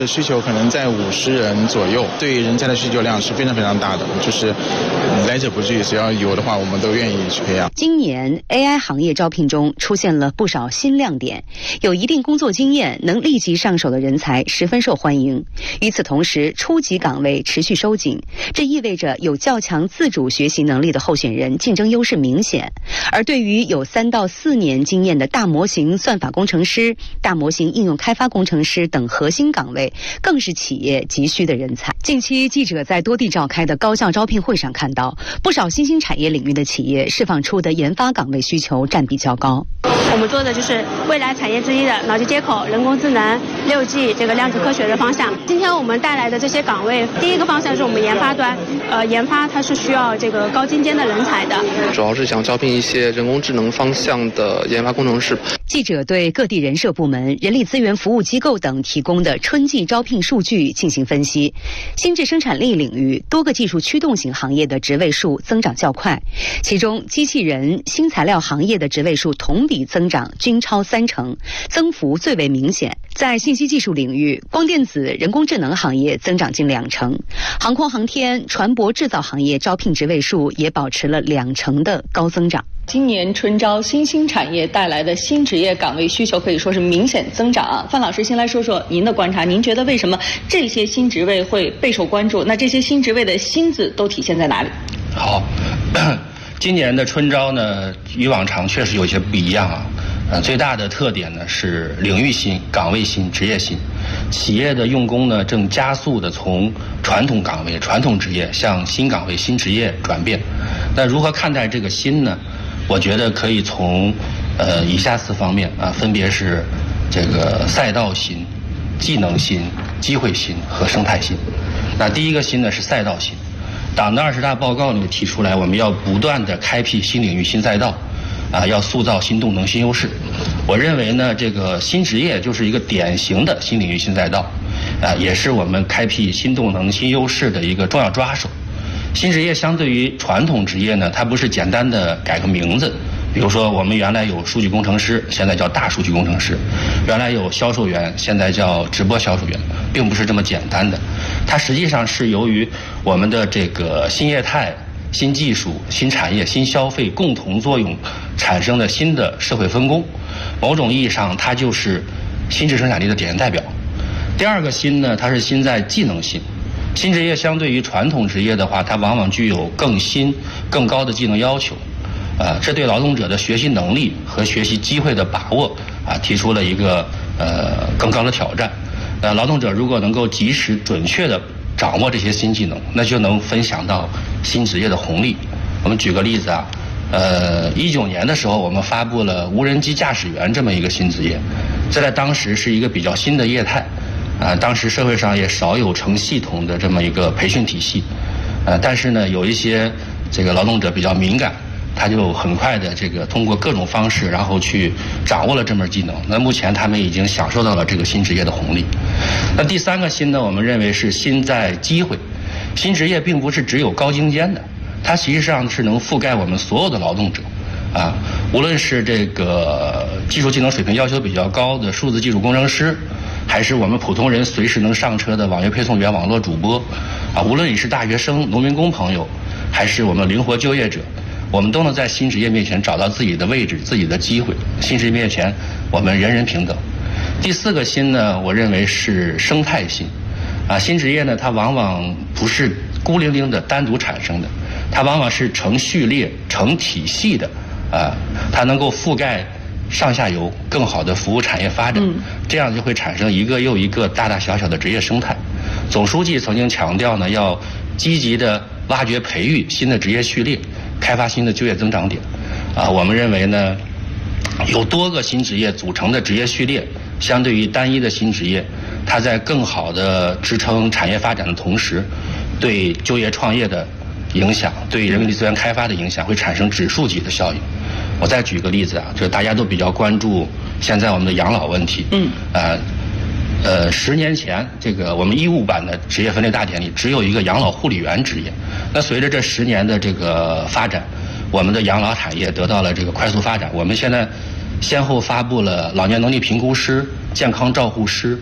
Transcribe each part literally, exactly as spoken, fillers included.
需求可能在五十人左右，对人才的需求量是非常非常大的，就是来者不拒，只要有的话，我们都愿意去培养。 今年 A I 行业招聘中出现了不少新亮点，有一定工作经验、能立即上手的人才十分受欢迎。与此同时，初级岗位持续收紧，这意味着有较强自主学习能力的候选人竞争优势明显。而对于有三到四年经验的大模型算法工程师、大模型应用开发工程师等核心岗位，更是企业急需的人才。近期记者在多地召开的高校招聘会上看到，不少新兴产业领域的企业释放出的研发岗位需求占比较高。 我们做的就是未来产业之一的脑机接口、人工智能、六 G 这个量子科学的方向。今天我们带来的这些岗位，第一个方向是我们研发端，呃，研发它是需要这个高精尖的人才的， 主要是想招聘一些人工智能方向的研发工程师。 记者对各地人社部门、人力资源服务机构等提供的春季招聘数据进行分析，新质生产力领域多个技术驱动型行业的职位数增长较快，其中机器人、新材料行业的职位数同比增长均超三成，增幅最为明显。在信息技术领域，光电子、人工智能行业增长近两成，航空航天、船舶制造行业招聘职位数也保持了两成的高增长。 今年春招新兴产业带来的新职业岗位需求可以说是明显增长啊。范老师先来说说您的观察，您觉得为什么这些新职位会备受关注？那这些新职位的薪资都体现在哪里？ 好，今年的春招呢，与往常确实有些不一样啊。呃，最大的特点呢是领域新、岗位新、职业新。企业的用工呢正加速的从传统岗位、传统职业向新岗位、新职业转变。那如何看待这个新呢？我觉得可以从呃以下四方面啊，分别是这个赛道新、技能新、机会新和生态新。那第一个新呢是赛道新。党的二十大报告里提出来，我们要不断的开辟新领域、新赛道，啊，要塑造新动能、新优势。我认为呢，这个新职业就是一个典型的新领域、新赛道，啊，也是我们开辟新动能、新优势的一个重要抓手。新职业相对于传统职业呢，它不是简单的改个名字，比如说我们原来有数据工程师，现在叫大数据工程师；原来有销售员，现在叫直播销售员，并不是这么简单的。它实际上是由于我们的这个新业态、新技术、新产业、新消费共同作用产生的新的社会分工。某种意义上，它就是新质生产力的典型代表。第二个新呢，它是新在技能新。新职业相对于传统职业的话，它往往具有更新、更高的技能要求，呃，这对劳动者的学习能力和学习机会的把握啊，提出了一个呃更高的挑战。呃，劳动者如果能够及时、准确地掌握这些新技能，那就能分享到新职业的红利。我们举个例子啊，呃，一九年的时候，我们发布了无人机驾驶员这么一个新职业，这在当时是一个比较新的业态。啊，当时社会上也少有成系统的这么一个培训体系，呃，但是呢，有一些这个劳动者比较敏感，他就很快的这个通过各种方式，然后去掌握了这门技能。那目前他们已经享受到了这个新职业的红利。那第三个新呢，我们认为是新在机会。新职业并不是只有高精尖的，它实际上是能覆盖我们所有的劳动者。啊，无论是这个技术技能水平要求比较高的数字技术工程师，还是我们普通人随时能上车的网约配送员、网络主播，啊，无论你是大学生、农民工朋友，还是我们灵活就业者，我们都能在新职业面前找到自己的位置、自己的机会。新职业面前，我们人人平等。第四个新呢，我认为是生态新。啊，新职业呢，它往往不是孤零零的单独产生的，它往往是成序列、成体系的。啊，它能够覆盖上下游更好的服务产业发展，这样就会产生一个又一个大大小小的职业生态。总书记曾经强调呢，要积极的挖掘培育新的职业序列，开发新的就业增长点。啊，我们认为呢，有多个新职业组成的职业序列，相对于单一的新职业，它在更好的支撑产业发展的同时，对就业创业的影响，对人力资源开发的影响会产生指数级的效应。我再举个例子啊，就是大家都比较关注现在我们的养老问题。嗯。呃，呃，十年前这个我们义务版的职业分类大典里只有一个养老护理员职业。那随着这十年的这个发展，我们的养老产业得到了这个快速发展。我们现在先后发布了老年能力评估师、健康照护师、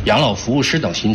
养老服务师等新